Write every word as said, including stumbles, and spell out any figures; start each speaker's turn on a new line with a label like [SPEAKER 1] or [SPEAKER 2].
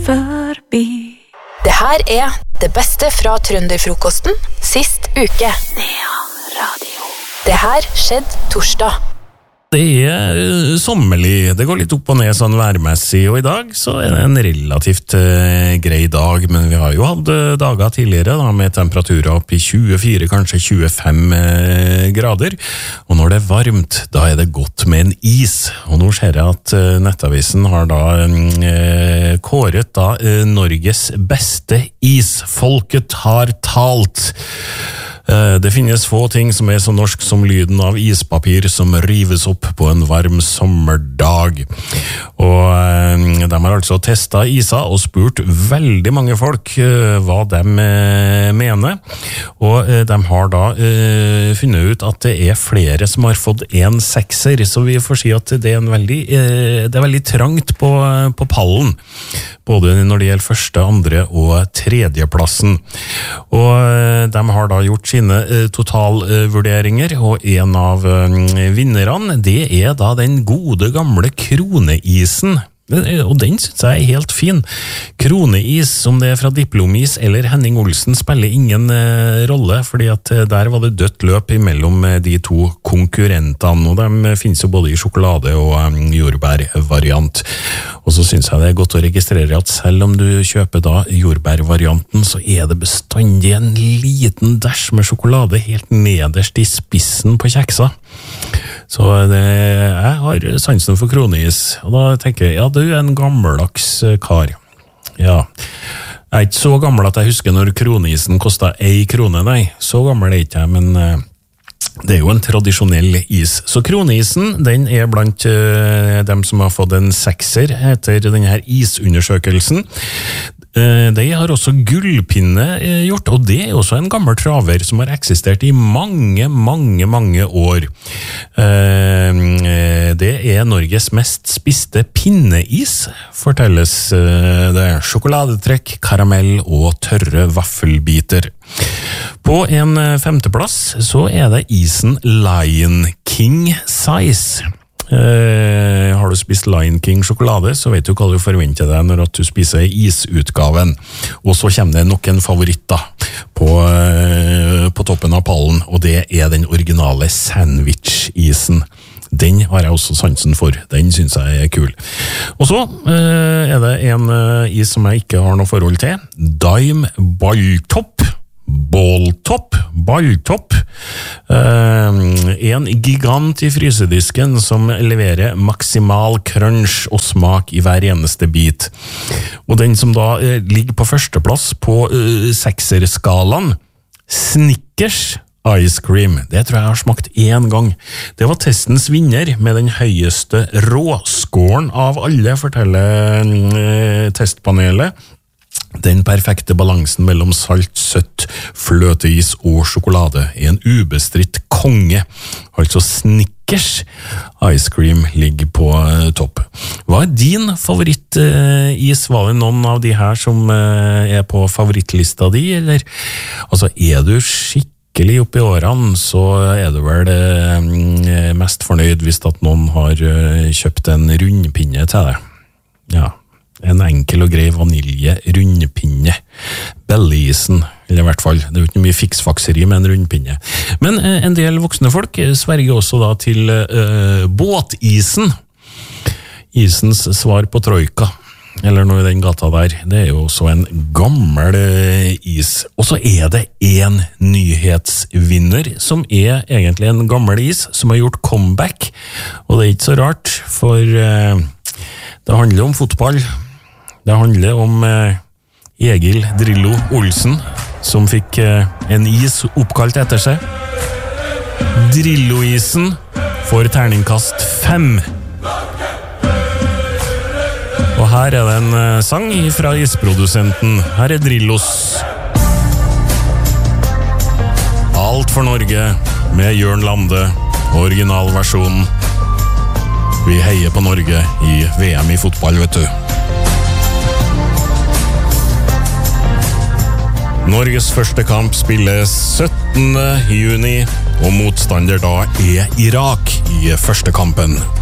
[SPEAKER 1] forbi.
[SPEAKER 2] Det her er det beste fra trønderfrokosten sist uke.
[SPEAKER 1] Nea Radio.
[SPEAKER 2] Det her skjedde torsdag.
[SPEAKER 3] Det er sommerlig, det går litt opp og ned sånn værmessig, og i dag så er det en relativt uh, grei dag, men vi har jo hatt uh, dager tidligere da, med temperaturer opp i tjuefire, kanskje tjuefem uh, grader, og når det er varmt, da er det godt med en is. Og nå ser jeg at uh, Nettavisen har da uh, kåret da uh, Norges beste is. Folket har talt. Det finnes få ting som er så norsk som lyden av ispapir som rives opp på en varm sommerdag. Og de har altså testet isa og spurt veldig mange folk hva de mener. Og de har da funnet ut at det er flere som har fått en sekser, så vi får si at det er, en veldig, det er veldig trangt på, på pallen. Både når det gjelder første, andre og tredjeplassen. Og de har da gjort sine totalvurderinger, og en av vinnerne, det er da den gode gamle kroneisen. Og den synes jeg er helt fin. Kroneis, om det er fra Diplomis eller Henning Olsen, spiller ingen eh, rolle, fordi at der var det dødt løp imellom de to konkurrentene, og de finnes jo både i sjokolade og um, jordbærvariant. Og så synes jeg det er godt å registrere at selv om du kjøper da jordbærvarianten, så er det bestandig en liten dash med sjokolade helt nederst i spissen på kjeksa. Så det, jeg har sansen for kroneis, og da tenker jeg, ja, du er en gammeldags kar. Ja, jeg er ikke så gammel at jeg husker når kroneisen kostet ei krone, nei, så gammel er ikke jeg, men det er jo en tradisjonell is. Så kroneisen, den er blant uh, dem som har fått en sekser etter denne her isundersøkelsen. Det har også Gullpinne gjort, og det er også en gammel traver som har eksistert i mange, mange, mange år. Det er Norges mest spiste pinneis, fortelles det. Sjokoladetrekk, karamell og tørre vaffelbiter. På en femteplass så er det isen Lion King Size. Uh, har du spist Lion King sjokolade, så vet du hva du forventer deg når du spiser isutgaven. Og så kommer det nok en favoritt da, på, uh, på toppen av pallen, og det er den originale sandwich-isen. Den har jeg også sansen for, den synes jeg er kul. Og så uh, er det en uh, is som jeg ikke har noe forhold til. Dime Balltopp. Balltopp, balltopp, uh, en gigant i frysedisken som leverer maksimal crunch og smak i hver eneste bit. Og den som da uh, ligger på førsteplass på uh, sekserskalaen, Snickers Ice Cream, det tror jeg har smakt en gang. Det var testens vinner med den høyeste råskåren av alle, forteller uh, testpanelet. Den perfekte balansen mellom salt, søtt, fløteis og sjokolade er en ubestridt konge. Altså Snickers Ice Cream ligger på topp. Hva er din favorittis? Var det noen av de her som er på favorittlista di, eller? Altså, er du skikkelig oppe i årene, så er du vel mest fornøyd hvis at noen har kjøpt en rundpinne til deg. Ja. En enkel og grei vanilje rundpinne. Bellyisen, eller i hvert fall. Det er jo ikke mye fiksfakseri med en rundpinne. Men eh, en del voksne folk sverger også da til eh, båtisen. Isens svar på troika. Eller noe i den gata der. Det er jo også en gammel eh, is. Og så er det en nyhetsvinner som er egentlig en gammel is som har gjort comeback. Og det er ikke så rart, for eh, det handler om fotball. Det handler om eh, Egil Drillo Olsen, som fikk eh, en is oppkalt etter seg. Drillo-isen får terningkast fem. Og her er det en eh, sang fra isprodusenten. Her er Drillos. Alt for Norge med Jørn Lande, originalversjonen. Vi heier på Norge i V M i fotball, vet du. Norges første kamp spilles syttende juni, og motstander da er Irak i første kampen.